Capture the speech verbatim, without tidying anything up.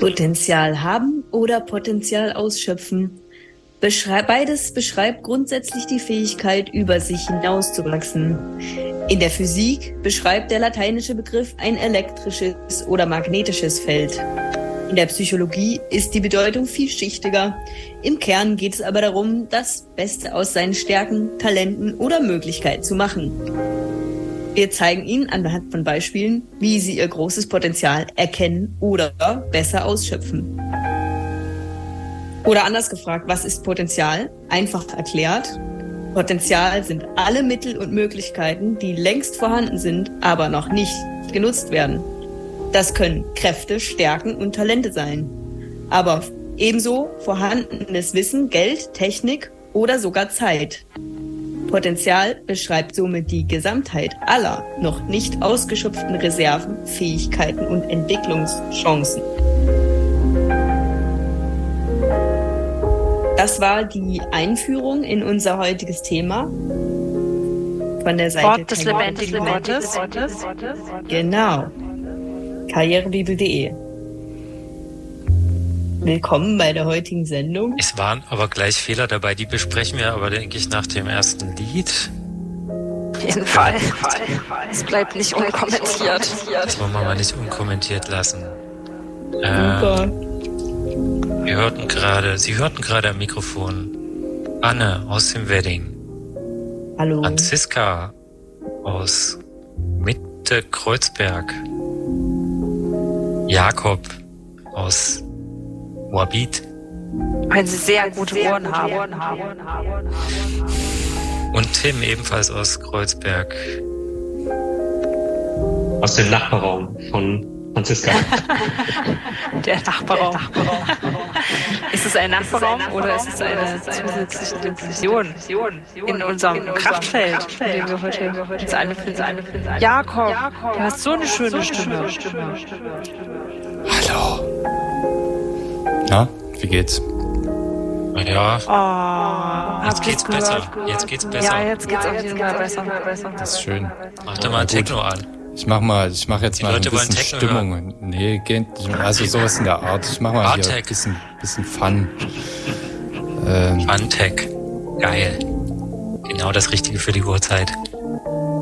Potenzial haben oder Potenzial ausschöpfen. Beschrei- Beides beschreibt grundsätzlich die Fähigkeit, über sich hinauszuwachsen. In der Physik beschreibt der lateinische Begriff ein elektrisches oder magnetisches Feld. In der Psychologie ist die Bedeutung vielschichtiger. Im Kern geht es aber darum, das Beste aus seinen Stärken, Talenten oder Möglichkeiten zu machen. Wir zeigen Ihnen anhand von Beispielen, wie Sie Ihr großes Potenzial erkennen oder besser ausschöpfen. Oder anders gefragt, was ist Potenzial? Einfach erklärt: Potenzial sind alle Mittel und Möglichkeiten, die längst vorhanden sind, aber noch nicht genutzt werden. Das können Kräfte, Stärken und Talente sein. Aber ebenso vorhandenes Wissen, Geld, Technik oder sogar Zeit. Potenzial beschreibt somit die Gesamtheit aller noch nicht ausgeschöpften Reserven, Fähigkeiten und Entwicklungschancen. Das war die Einführung in unser heutiges Thema von der Seite Wort des lebendigen Gottes. Genau. karrierebibel punkt de. Willkommen bei der heutigen Sendung. Es waren aber gleich Fehler dabei, die besprechen wir aber, denke ich, nach dem ersten Lied. Auf jeden Fall. Es bleibt nicht unkommentiert. Das wollen wir mal nicht unkommentiert lassen. Super. Ähm, wir hörten gerade, Sie hörten gerade am Mikrofon Anne aus dem Wedding. Hallo. Franziska aus Mitte Kreuzberg. Jakob aus Moabit. Wenn Sie sehr gute Ohren haben. Und Tim ebenfalls aus Kreuzberg. Aus dem Nachbarraum von Franziska. Der Nachbarraum. Ist es ein Nachbarraum oder ist es eine zusätzliche Dimension in unserem Kraftfeld, in dem wir heute uns alle finden? Jakob, du hast so eine schöne Stimme. Hallo. Na, wie geht's? Ja, Oh, jetzt geht's besser. Jetzt geht's besser. Ja, jetzt geht's auf jeden Fall besser. Das ist schön. Mach doch mal Techno an. Ich mach mal, ich mach jetzt Die mal Leute ein bisschen wollen Techno Stimmung. Nee, geht, also sowas in der Art. Ich mach mal hier Bartek. ein bisschen, bisschen Fun. Ähm, Fun-Tech. Geil. Genau das Richtige für die Uhrzeit.